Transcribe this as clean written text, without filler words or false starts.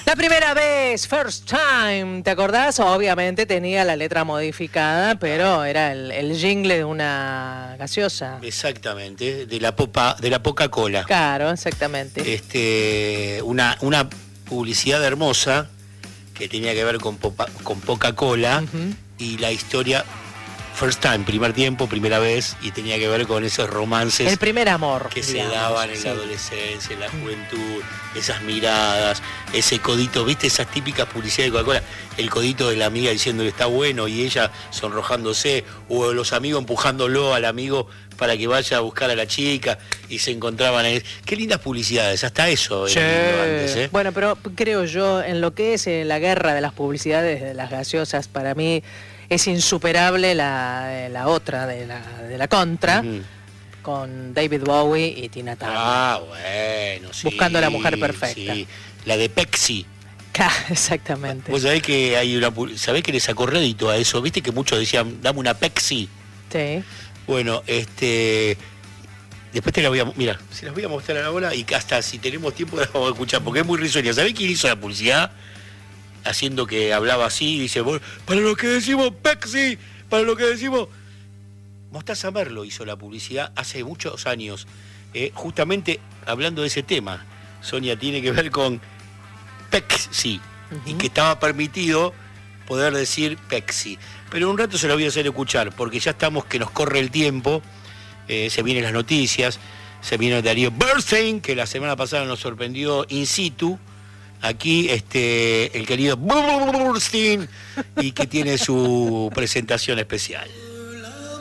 La primera vez, first time, ¿te acordás? Obviamente tenía la letra modificada, pero era el jingle de una gaseosa. Exactamente, de la Coca-Cola. Claro, exactamente. Una publicidad hermosa que tenía que ver con Coca-Cola y la historia first time, primer tiempo, primera vez, y tenía que ver con esos romances. El primer amor. Que se daban en la adolescencia, en la juventud, esas miradas, ese codito, ¿viste? Esas típicas publicidades de Coca-Cola, el codito de la amiga diciéndole está bueno y ella sonrojándose, o los amigos empujándolo al amigo para que vaya a buscar a la chica y se encontraban ahí. Qué lindas publicidades, hasta eso era lindo antes, ¿eh? Bueno, pero creo yo, en lo que es la guerra de las publicidades de las gaseosas, para mí es insuperable la otra de la contra, con David Bowie y Tina Turner. Ah, bueno, sí. Buscando a la mujer perfecta. Sí. La de Pepsi. Exactamente. Vos sabés que sabés que le sacó rédito a eso, viste que muchos decían, dame una Pepsi. Sí. Bueno, después te la voy a... Mira, se las voy a mostrar ahora y hasta si tenemos tiempo la vamos a escuchar, porque es muy risueña. ¿Sabés quién hizo la publicidad? Haciendo que hablaba así, dice, para lo que decimos Pepsi, para lo que decimos... Mostaza Merlo hizo la publicidad hace muchos años, justamente hablando de ese tema. Sonia, tiene que ver con Pepsi, y que estaba permitido poder decir Pepsi. Pero un rato se lo voy a hacer escuchar, porque ya estamos que nos corre el tiempo, se vienen las noticias, se viene Darío Bernstein, que la semana pasada nos sorprendió in situ, aquí el querido Bernstein, y que tiene su presentación especial.